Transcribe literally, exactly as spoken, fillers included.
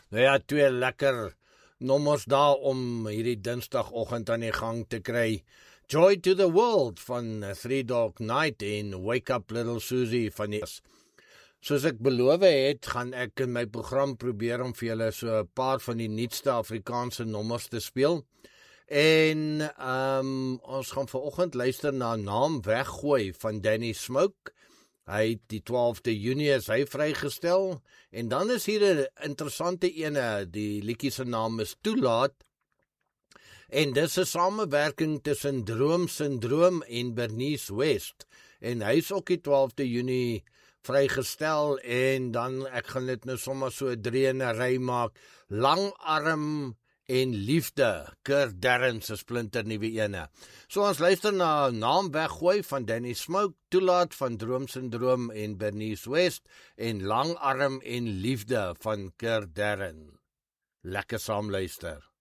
Nou ja, twee lekker nommers daar om hierdie dinsdagoggend aan die gang te kry. Joy to the World van Three Dog Night en Wake Up Little Susie van die... Soos ek beloof het, gaan ek in my program probeer om vir julle so 'n paar van die nuutste Afrikaanse nommers te speel. En um, ons gaan vanoggend luister na Naam Weggooi van Danny Smoke. Hy het die twaalfde Junie is hy vrygestel. En dan is hier 'n interessante ene, die liedjie se naam is Toelaat. En dis 'n samewerking tussen Droom Syndroom en Bernice West. En hy is ook die twaalfde Junie vrygestel en dan, ek gaan dit nou sommer so drie in 'n ry maak, Langarm en Liefde, Kurt Darren se splinter nuwe ene. So ons luister na Naam Weggooi van Danny Smoke, Toelaat van Droom Syndroom en Bernice West en Langarm en Liefde van Kurt Darren. Lekker saam luister.